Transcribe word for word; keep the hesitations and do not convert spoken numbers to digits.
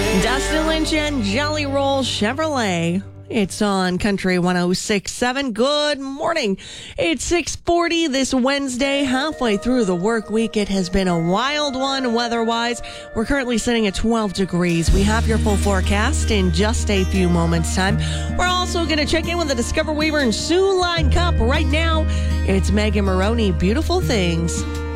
Dustin Lynch and Jelly Roll Chevrolet. It's on Country one oh six point seven. Good morning. It's six forty this Wednesday, halfway through the work week. It has been a wild one weather-wise. We're currently sitting at twelve degrees. We have your full forecast in just a few moments' time. We're also going to check in with the Discover Weaver and Soo Line Cup. Right now, it's Megan Maroney, Beautiful Things.